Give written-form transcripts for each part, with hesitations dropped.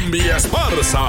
Zombie Esparza.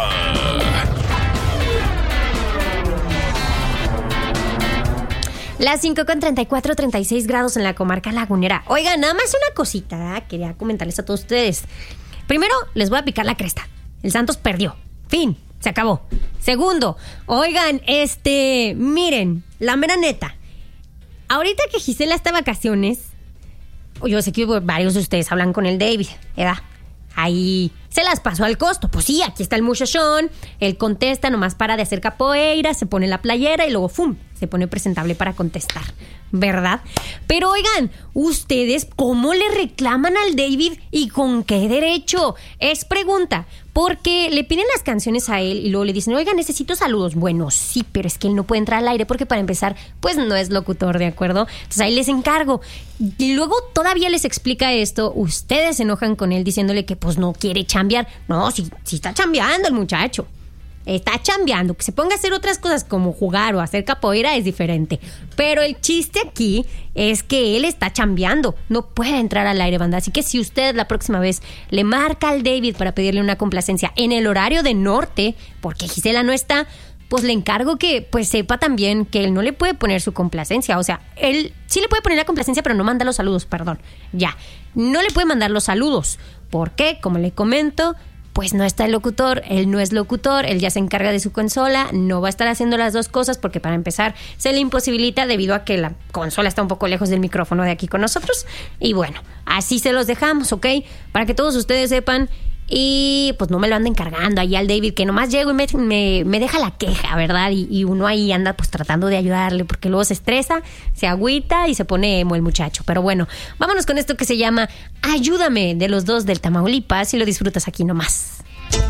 Las 5:34, 36 grados en la comarca lagunera. Oigan, nada más una cosita, quería comentarles a todos ustedes. Primero, les voy a picar la cresta. El Santos perdió. Fin, se acabó. Segundo, oigan, miren, la mera neta. Ahorita que Gisela está de vacaciones, yo sé que varios de ustedes hablan con el David, ¿verdad? Ahí se las pasó al costo. Pues sí, aquí está el muchachón. Él contesta, nomás para de hacer capoeira, se pone la playera y luego ¡fum! Se pone presentable para contestar, ¿verdad? Pero oigan, ¿ustedes cómo le reclaman al David y con qué derecho? Es pregunta, porque le piden las canciones a él y luego le dicen, oiga, necesito saludos. Bueno, sí, pero es que él no puede entrar al aire porque para empezar, pues no es locutor, ¿de acuerdo? Entonces ahí les encargo. Y luego todavía les explica esto, ustedes se enojan con él diciéndole que pues no quiere chambear. No, sí está chambeando el muchacho. Está chambeando. Que se ponga a hacer otras cosas como jugar o hacer capoeira es diferente. Pero el chiste aquí es que él está chambeando. No puede entrar al aire, banda. Así que si usted la próxima vez le marca al David para pedirle una complacencia en el horario de norte, porque Gisela no está, pues le encargo que pues sepa también que él no le puede poner su complacencia. O sea, él sí le puede poner la complacencia, pero no manda los saludos, perdón. Ya, no le puede mandar los saludos. ¿Por qué? Como le comento, pues no está el locutor, él no es locutor, él ya se encarga de su consola, no va a estar haciendo las dos cosas porque para empezar se le imposibilita debido a que la consola está un poco lejos del micrófono de aquí con nosotros. Y bueno, así se los dejamos, ¿ok? Para que todos ustedes sepan y pues no me lo anden cargando ahí al David, que nomás llego y me deja la queja, ¿verdad? Y uno ahí anda pues tratando de ayudarle porque luego se estresa, se agüita y se pone emo el muchacho. Pero bueno, vámonos con esto que se llama Ayúdame, de los Dos del Tamaulipas, y lo disfrutas aquí nomás.